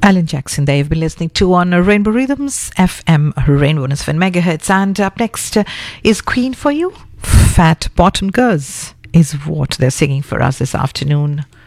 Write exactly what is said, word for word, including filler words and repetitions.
Alan Jackson there you've been listening to on Rainbow Rhythms F M, Rainbow one oh seven megahertz. And up next uh, is Queen for you. Fat Bottom Girls is what they're singing for us this afternoon.